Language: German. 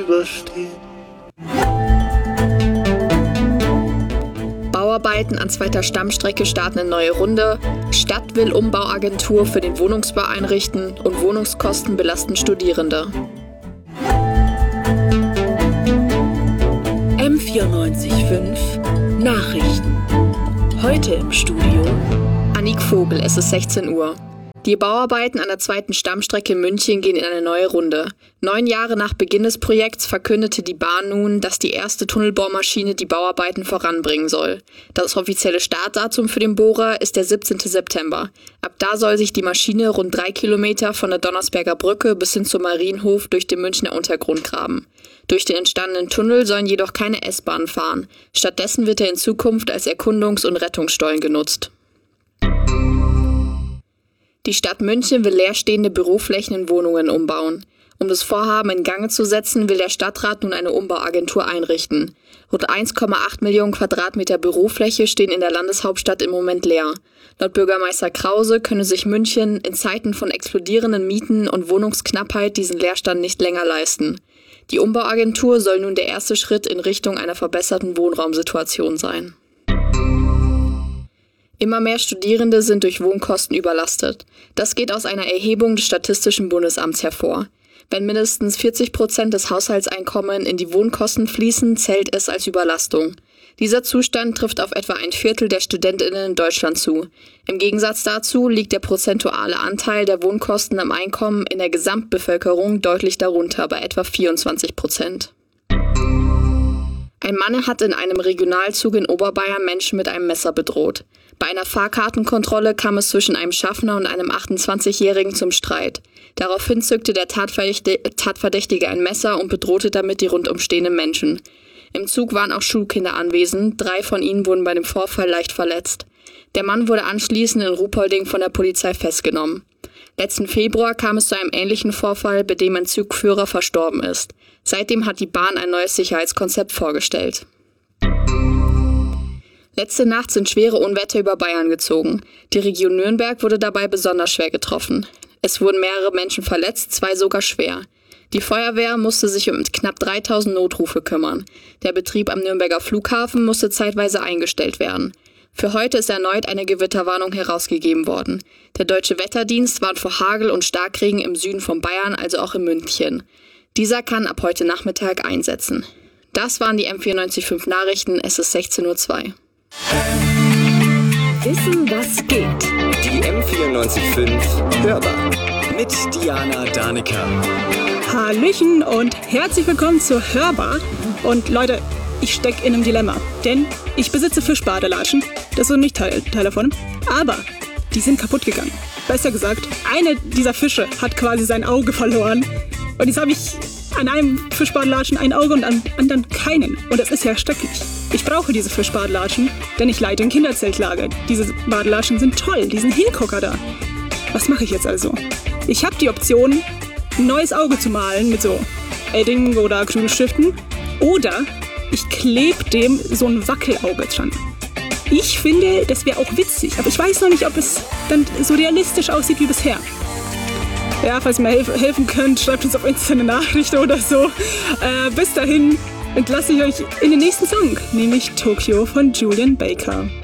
überstehen. Bauarbeiten an zweiter Stammstrecke starten in neue Runde. Stadt will Umbauagentur für den Wohnungsbau einrichten und Wohnungskosten belasten Studierende. M94.5 Nachrichten. Heute im Studio Annik Vogel, es ist 16 Uhr. Die Bauarbeiten an der zweiten Stammstrecke in München gehen in eine neue Runde. 9 Jahre nach Beginn des Projekts verkündete die Bahn nun, dass die erste Tunnelbohrmaschine die Bauarbeiten voranbringen soll. Das offizielle Startdatum für den Bohrer ist der 17. September. Ab da soll sich die Maschine rund 3 Kilometer von der Donnersberger Brücke bis hin zum Marienhof durch den Münchner Untergrund graben. Durch den entstandenen Tunnel sollen jedoch keine S-Bahnen fahren. Stattdessen wird er in Zukunft als Erkundungs- und Rettungsstollen genutzt. Die Stadt München will leerstehende Büroflächen in Wohnungen umbauen. Um das Vorhaben in Gang zu setzen, will der Stadtrat nun eine Umbauagentur einrichten. Rund 1,8 Millionen Quadratmeter Bürofläche stehen in der Landeshauptstadt im Moment leer. Laut Bürgermeister Krause könne sich München in Zeiten von explodierenden Mieten und Wohnungsknappheit diesen Leerstand nicht länger leisten. Die Umbauagentur soll nun der erste Schritt in Richtung einer verbesserten Wohnraumsituation sein. Immer mehr Studierende sind durch Wohnkosten überlastet. Das geht aus einer Erhebung des Statistischen Bundesamts hervor. Wenn mindestens 40% des Haushaltseinkommens in die Wohnkosten fließen, zählt es als Überlastung. Dieser Zustand trifft auf etwa ein Viertel der StudentInnen in Deutschland zu. Im Gegensatz dazu liegt der prozentuale Anteil der Wohnkosten am Einkommen in der Gesamtbevölkerung deutlich darunter, bei etwa 24%. Ein Mann hat in einem Regionalzug in Oberbayern Menschen mit einem Messer bedroht. Bei einer Fahrkartenkontrolle kam es zwischen einem Schaffner und einem 28-Jährigen zum Streit. Daraufhin zückte der Tatverdächtige ein Messer und bedrohte damit die rundumstehenden Menschen. Im Zug waren auch Schulkinder anwesend, 3 von ihnen wurden bei dem Vorfall leicht verletzt. Der Mann wurde anschließend in Ruhpolding von der Polizei festgenommen. Letzten Februar kam es zu einem ähnlichen Vorfall, bei dem ein Zugführer verstorben ist. Seitdem hat die Bahn ein neues Sicherheitskonzept vorgestellt. Letzte Nacht sind schwere Unwetter über Bayern gezogen. Die Region Nürnberg wurde dabei besonders schwer getroffen. Es wurden mehrere Menschen verletzt, 2 sogar schwer. Die Feuerwehr musste sich um knapp 3000 Notrufe kümmern. Der Betrieb am Nürnberger Flughafen musste zeitweise eingestellt werden. Für heute ist erneut eine Gewitterwarnung herausgegeben worden. Der Deutsche Wetterdienst warnt vor Hagel und Starkregen im Süden von Bayern, also auch in München. Dieser kann ab heute Nachmittag einsetzen. Das waren die M94.5 Nachrichten, es ist 16:02 Uhr. Wissen, was geht. Die M94.5 Hörbar mit Diana Danica. Hallöchen und herzlich willkommen zur Hörbar. Und Leute, ich stecke in einem Dilemma, denn ich besitze Fischbadelatschen. Das ist nicht Teil davon. Aber die sind kaputt gegangen. Besser gesagt, eine dieser Fische hat quasi sein Auge verloren. Und jetzt habe ich an einem Fischbadelatschen ein Auge und an anderen keinen. Und das ist ja schrecklich. Ich brauche diese Fischbadelatschen, denn ich leite ein Kinderzeltlager. Diese Badelatschen sind toll, die sind Hingucker da. Was mache ich jetzt also? Ich habe die Option, ein neues Auge zu malen mit so Edding oder Acrylstiften. Oder ich klebe dem so ein Wackelauge dran. Ich finde, das wäre auch witzig, aber ich weiß noch nicht, ob es dann so realistisch aussieht wie bisher. Ja, falls ihr mir helfen könnt, schreibt uns auf Insta eine Nachricht oder so. Bis dahin entlasse ich euch in den nächsten Song, nämlich Tokyo von Julian Baker.